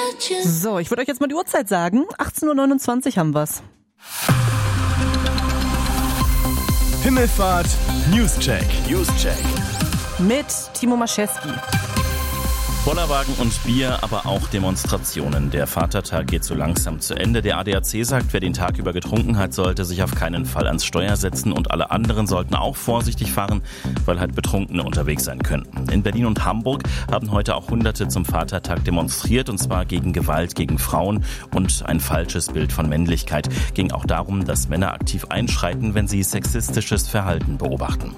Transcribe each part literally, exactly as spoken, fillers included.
So, ich würde euch jetzt mal die Uhrzeit sagen. achtzehn Uhr neunundzwanzig haben wir's. Himmelfahrt Newscheck. Newscheck. Mit Timo Maschewski. Bollerwagen und Bier, aber auch Demonstrationen. Der Vatertag geht so langsam zu Ende. Der A D A C sagt, wer den Tag über getrunken hat, sollte sich auf keinen Fall ans Steuer setzen und alle anderen sollten auch vorsichtig fahren, weil halt Betrunkene unterwegs sein könnten. In Berlin und Hamburg haben heute auch Hunderte zum Vatertag demonstriert, und zwar gegen Gewalt gegen Frauen und ein falsches Bild von Männlichkeit. Ging auch darum, dass Männer aktiv einschreiten, wenn sie sexistisches Verhalten beobachten.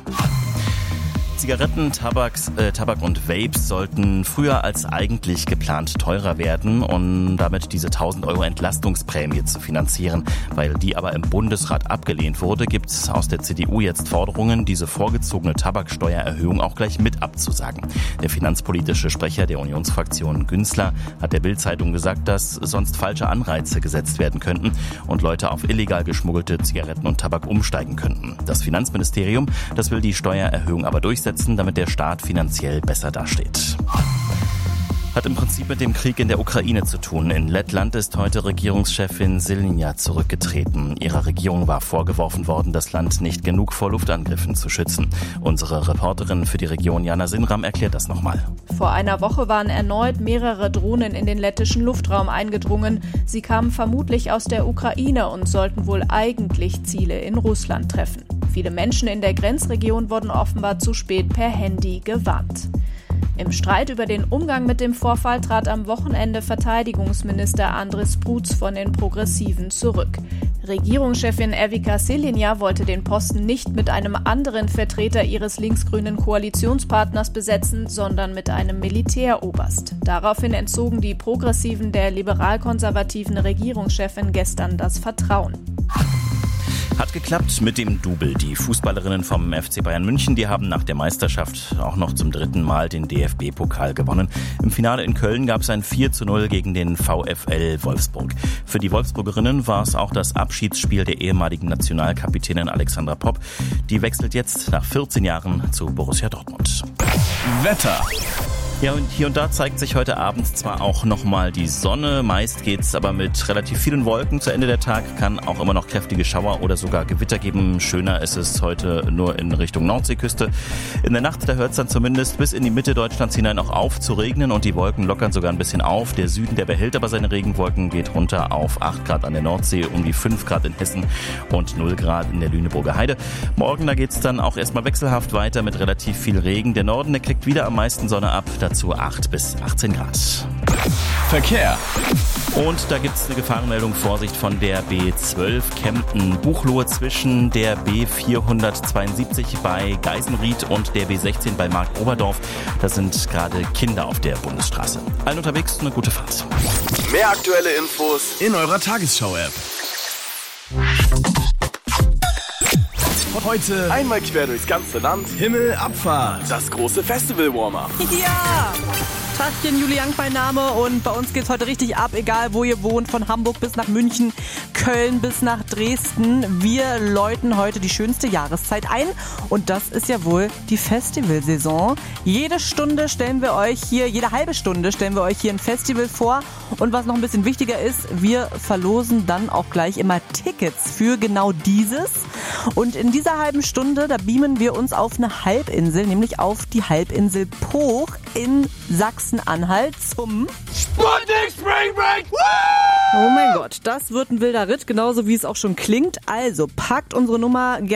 Zigaretten, Tabaks, äh, Tabak und Vapes sollten früher als eigentlich geplant teurer werden, um damit diese tausend Euro Entlastungsprämie zu finanzieren. Weil die aber im Bundesrat abgelehnt wurde, gibt es aus der C D U jetzt Forderungen, diese vorgezogene Tabaksteuererhöhung auch gleich mit abzusagen. Der finanzpolitische Sprecher der Unionsfraktion Günzler hat der Bild-Zeitung gesagt, dass sonst falsche Anreize gesetzt werden könnten und Leute auf illegal geschmuggelte Zigaretten und Tabak umsteigen könnten. Das Finanzministerium, das will die Steuererhöhung aber durchsetzen, damit der Staat finanziell besser dasteht. Hat im Prinzip mit dem Krieg in der Ukraine zu tun. In Lettland ist heute Regierungschefin Žilina zurückgetreten. Ihrer Regierung war vorgeworfen worden, das Land nicht genug vor Luftangriffen zu schützen. Unsere Reporterin für die Region Jana Sinram erklärt das nochmal. Vor einer Woche waren erneut mehrere Drohnen in den lettischen Luftraum eingedrungen. Sie kamen vermutlich aus der Ukraine und sollten wohl eigentlich Ziele in Russland treffen. Viele Menschen in der Grenzregion wurden offenbar zu spät per Handy gewarnt. Im Streit über den Umgang mit dem Vorfall trat am Wochenende Verteidigungsminister Andris Sprutz von den Progressiven zurück. Regierungschefin Evika Žilina wollte den Posten nicht mit einem anderen Vertreter ihres linksgrünen Koalitionspartners besetzen, sondern mit einem Militäroberst. Daraufhin entzogen die Progressiven der liberal-konservativen Regierungschefin gestern das Vertrauen. Hat geklappt mit dem Double. Die Fußballerinnen vom F C Bayern München, die haben nach der Meisterschaft auch noch zum dritten Mal den D F B-Pokal gewonnen. Im Finale in Köln gab es ein vier zu null gegen den VfL Wolfsburg. Für die Wolfsburgerinnen war es auch das Abschiedsspiel der ehemaligen Nationalkapitänin Alexandra Popp. Die wechselt jetzt nach vierzehn Jahren zu Borussia Dortmund. Wetter. Ja, und hier und da zeigt sich heute Abend zwar auch nochmal die Sonne, meist geht's aber mit relativ vielen Wolken zu Ende. Der Tag kann auch immer noch kräftige Schauer oder sogar Gewitter geben. Schöner ist es heute nur in Richtung Nordseeküste. In der Nacht, da hört es dann zumindest bis in die Mitte Deutschlands hinein auch auf zu regnen und die Wolken lockern sogar ein bisschen auf. Der Süden, der behält aber seine Regenwolken, geht runter auf acht Grad an der Nordsee, um die fünf Grad in Hessen und null Grad in der Lüneburger Heide. Morgen, da geht's dann auch erstmal wechselhaft weiter mit relativ viel Regen. Der Norden, der kriegt wieder am meisten Sonne ab. Dazu acht bis achtzehn Grad. Verkehr. Und da gibt es eine Gefahrenmeldung, Vorsicht von der B zwölf Kempten-Buchloe zwischen der B vierhundertzweiundsiebzig bei Geisenried und der B sechzehn bei Marktoberdorf. Da sind gerade Kinder auf der Bundesstraße. Allen unterwegs, eine gute Fahrt. Mehr aktuelle Infos in eurer Tagesschau-App. Heute einmal quer durchs ganze Land. Himmelabfahrt. Das große Festival-Warm-Up. Ja! Tachchen, Julian, mein Name, und bei uns geht's heute richtig ab, egal wo ihr wohnt, von Hamburg bis nach München, Köln bis nach Dresden. Wir läuten heute die schönste Jahreszeit ein und das ist ja wohl die Festivalsaison. Jede Stunde stellen wir euch hier, jede halbe Stunde stellen wir euch hier ein Festival vor und was noch ein bisschen wichtiger ist, wir verlosen dann auch gleich immer Tickets für genau dieses. Und in dieser halben Stunde, da beamen wir uns auf eine Halbinsel, nämlich auf die Halbinsel Pooch in Sachsen-Anhalt zum Sputnik Spring Break! Oh mein Gott, das wird ein wilder Ritt, genauso wie es auch schon klingt. Also packt unsere Nummer gerne